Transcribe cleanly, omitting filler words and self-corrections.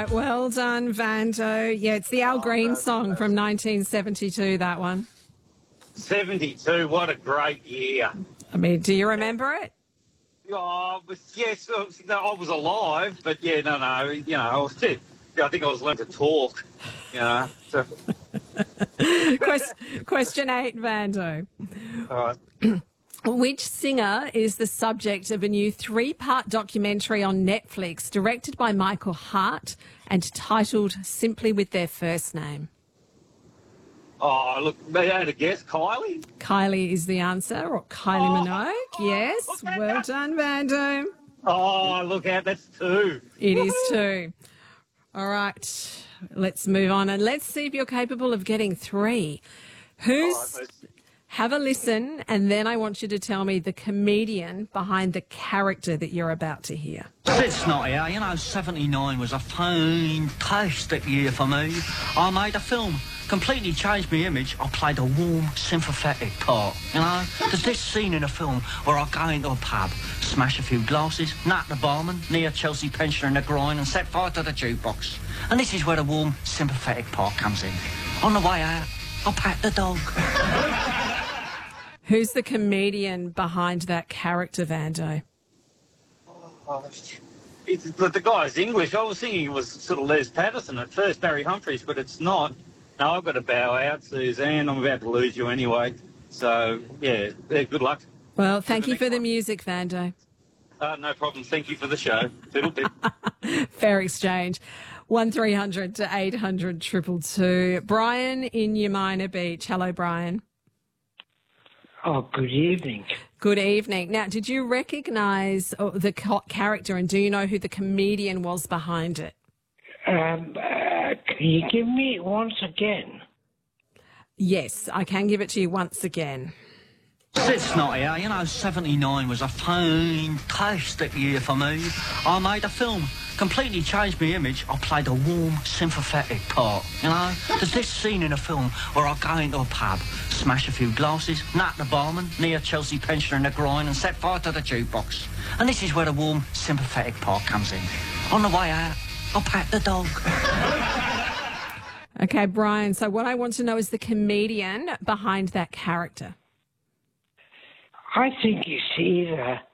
right, well done, Vando. Yeah, it's the Al Green song from 1972, that one. 72, what a great year. I mean, do you remember it? Oh, yes, no, I was alive, but yeah, no, I was too. I think I was learning to talk, So. Question 8, Vando. All right. Which singer is the subject of a new 3-part documentary on Netflix directed by Michael Hart and titled simply with their first name? Oh, look, may I had a guess, Kylie? Kylie is the answer, or Kylie Minogue. Yes, well done, Vando. Oh, look out, that's 2. It is 2. All right, let's move on and let's see if you're capable of getting 3. Have a listen, and then I want you to tell me the comedian behind the character that you're about to hear. It's not here. 79 was a fantastic year for me. I made a film, completely changed my image. I played a warm, sympathetic part, There's this scene in a film where I go into a pub, smash a few glasses, nut the barman, knee a Chelsea pensioner in the groin and set fire to the jukebox. And this is where the warm, sympathetic part comes in. On the way out, I'll pat the dog. Who's the comedian behind that character, Vando? Oh, the guy's English. I was thinking it was sort of Les Patterson at first, Barry Humphries, but it's not. No, I've got to bow out, Suzanne. I'm about to lose you anyway. So, yeah, good luck. Well, thank you for the music, Vando. No problem. Thank you for the show. Toodle-pip. Fair exchange. 1300 to 800 222. Brian in Umina Beach. Hello, Brian. Oh, good evening. Good evening. Now, did you recognise the character, and do you know who the comedian was behind it? Can you give me it once again? Yes, I can give it to you once again. It's not here. 79 was a fantastic year for me. I made a film, completely changed my image. I played a warm, sympathetic part, There's this scene in a film where I go into a pub, smash a few glasses, nut the barman, knee a Chelsea pensioner in the groin and set fire to the jukebox. And this is where the warm, sympathetic part comes in. On the way out, I'll pat the dog. Okay, Brian, so what I want to know is the comedian behind that character. I think it's either